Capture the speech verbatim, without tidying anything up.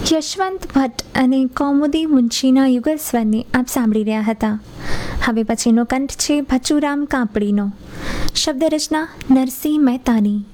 યશવંત ભટ્ટ અને કૌમુદી મુનશીના યુગલ સ્વરને આપ સાંભળી રહ્યા હતા. હવે પછીનો કંઠ છે ભચુરામ કાપડીનો. શબ્દ રચના નરસિંહ મહેતાની.